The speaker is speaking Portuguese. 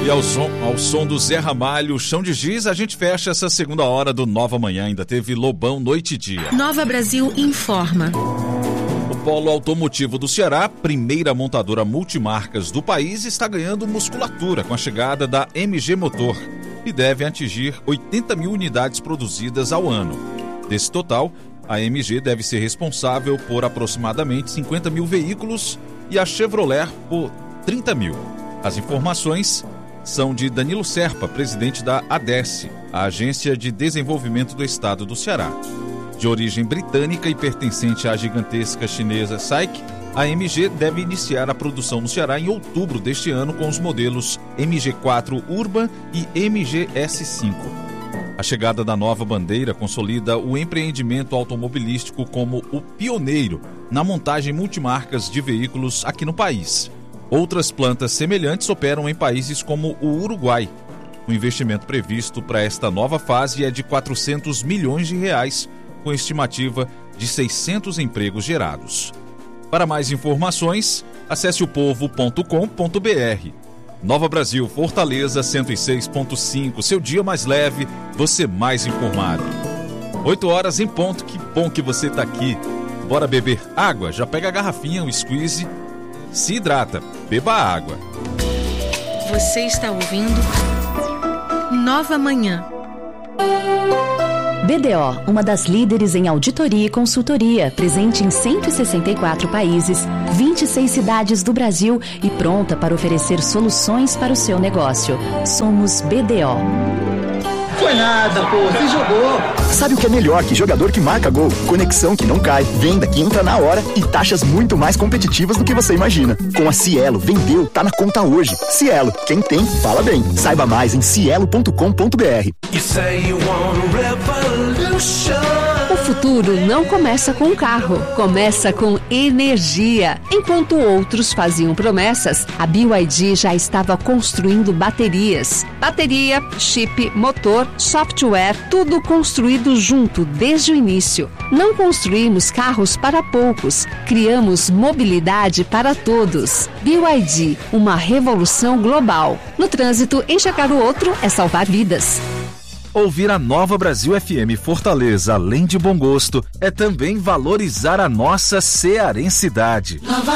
E ao som do Zé Ramalho, Chão de Giz, a gente fecha essa segunda hora do Nova Manhã. Ainda teve Lobão Noite e Dia. Nova Brasil informa. O polo automotivo do Ceará, primeira montadora multimarcas do país, está ganhando musculatura com a chegada da MG Motor e deve atingir 80 mil unidades produzidas ao ano. Desse total, a MG deve ser responsável por aproximadamente 50 mil veículos e a Chevrolet por 30 mil. As informações são de Danilo Serpa, presidente da ADESE, a Agência de Desenvolvimento do Estado do Ceará. De origem britânica e pertencente à gigantesca chinesa SAIC, a MG deve iniciar a produção no Ceará em outubro deste ano com os modelos MG4 Urban e MG-S5. A chegada da nova bandeira consolida o empreendimento automobilístico como o pioneiro na montagem multimarcas de veículos aqui no país. Outras plantas semelhantes operam em países como o Uruguai. O investimento previsto para esta nova fase é de 400 milhões de reais, com estimativa de 600 empregos gerados. Para mais informações, acesse opovo.com.br. Nova Brasil, Fortaleza 106.5, seu dia mais leve, você mais informado. 8 horas em ponto, que bom que você está aqui. Bora beber água? Já pega a garrafinha, o squeeze, se hidrata, beba água. Você está ouvindo Nova Manhã. BDO, uma das líderes em auditoria e consultoria, presente em 164 países, 26 cidades do Brasil e pronta para oferecer soluções para o seu negócio. Somos BDO. Foi nada, pô, você jogou. Sabe o que é melhor que jogador que marca gol? Conexão que não cai, venda que entra na hora e taxas muito mais competitivas do que você imagina. Com a Cielo, vendeu, tá na conta hoje. Cielo, quem tem, fala bem. Saiba mais em cielo.com.br. O futuro não começa com um carro, começa com energia. Enquanto outros faziam promessas, a BYD já estava construindo baterias. Bateria, chip, motor, software, tudo construído junto desde o início. Não construímos carros para poucos, criamos mobilidade para todos. BYD, uma revolução global. No trânsito, enxergar o outro é salvar vidas. Ouvir a Nova Brasil FM Fortaleza, além de bom gosto, é também valorizar a nossa cearensidade.